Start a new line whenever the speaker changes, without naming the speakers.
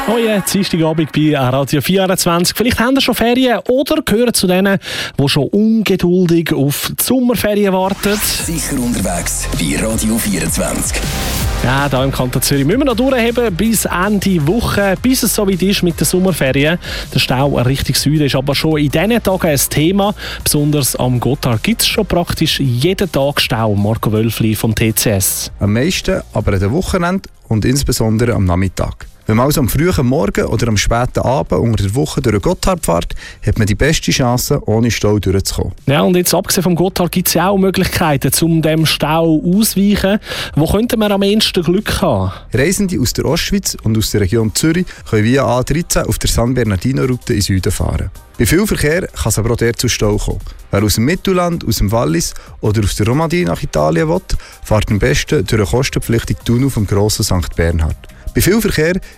Oh ja, Dienstagabend bei Radio 24. Vielleicht haben Sie schon Ferien oder gehören zu denen, die schon ungeduldig auf die Sommerferien warten.
Sicher unterwegs bei Radio 24.
Ja, hier im Kanton Zürich müssen wir noch durchheben bis Ende Woche, bis es so weit ist mit den Sommerferien. Der Stau Richtung Süden ist aber schon in diesen Tagen ein Thema. Besonders am Gotthard gibt es schon praktisch jeden Tag Stau. Marco Wölfli vom TCS.
Am meisten aber an den Wochenenden und insbesondere am Nachmittag. Wenn man also am frühen Morgen oder am späten Abend unter der Woche durch den Gotthard fährt, hat man die beste Chance, ohne Stau durchzukommen.
Ja, und jetzt abgesehen vom Gotthard gibt es ja auch Möglichkeiten, um dem Stau auszuweichen. Wo könnten wir am ehesten Glück haben?
Reisende aus der Ostschweiz und aus der Region Zürich können via A13 auf der San Bernardino-Route in Süden fahren. Bei viel Verkehr kann es aber auch dort zu Stau kommen. Wer aus dem Mittelland, aus dem Wallis oder aus der Romandie nach Italien will, fährt am besten durch den kostenpflichtigen Tunnel vom grossen St. Bernhard. Bei viel Verkehr